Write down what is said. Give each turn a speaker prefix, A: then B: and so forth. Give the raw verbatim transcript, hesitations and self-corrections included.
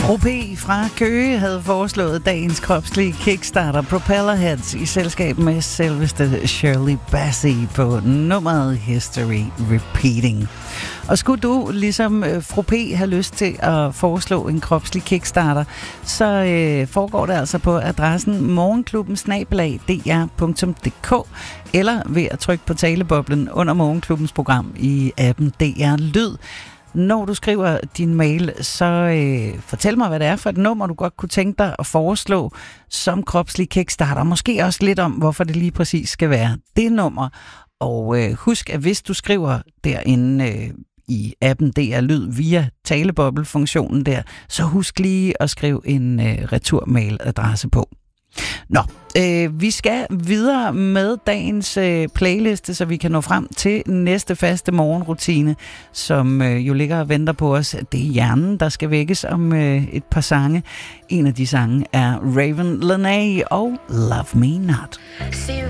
A: O P fra Køge havde foreslået dagens kropslige Kickstarter Propellerheads i selskab med selveste Shirley Bassey på nummeret History Repeating. Og skulle du, ligesom øh, fru P, have lyst til at foreslå en kropslig Kickstarter, så øh, foregår det altså på adressen morgenklubben snabel-a d r punktum d k eller ved at trykke på taleboblen under Morgenklubbens program i appen D R Lyd. Når du skriver din mail, så øh, fortæl mig, hvad det er for et nummer, du godt kunne tænke dig at foreslå som kropslig Kickstarter. Måske også lidt om, hvorfor det lige præcis skal være det nummer. Og øh, husk, at hvis du skriver derinde øh, i appen D R Lyd via taleboble-funktionen der, så husk lige at skrive en øh, returmailadresse på. Nå, øh, vi skal videre med dagens øh, playliste, så vi kan nå frem til næste faste morgenrutine, som øh, jo ligger og venter på os. Det er hjernen, der skal vækkes om øh, et par sange. En af de sange er Raven Lenae og Love Me Not.